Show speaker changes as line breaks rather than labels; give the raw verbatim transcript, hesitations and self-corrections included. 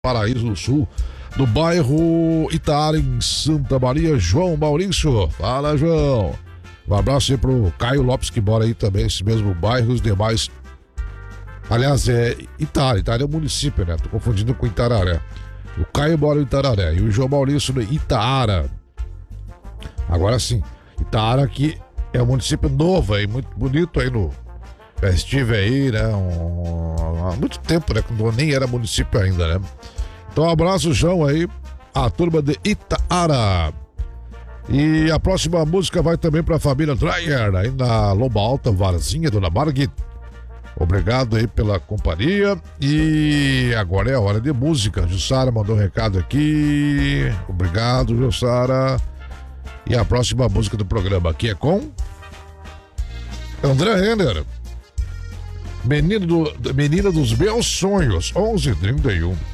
Paraíso do Sul, do bairro Itaara, em Santa Maria. João Maurício, fala, João. Um abraço aí pro Caio Lopes, que mora aí também, esse mesmo bairro, os demais. Aliás, é Itaara, Itaara é o município, né? Tô confundindo com Itararé. O Caio mora em Itararé e o João Maurício no Itaara. Agora sim, Itaara aqui é um município novo aí, muito bonito aí no... Já estive aí, né? Um... Há muito tempo, né? Quando nem era município ainda, né? Então, um abraço, João, aí, a turma de Itaara. E a próxima música vai também para a família Dreyer, aí na Lomba Alta, Varzinha, Dona Margit. Obrigado aí pela companhia. E agora é a hora de música. Jussara mandou um recado aqui. Obrigado, Jussara. E a próxima música do programa aqui é com André Renner. Menino do, menina dos meus sonhos, onze e trinta e um.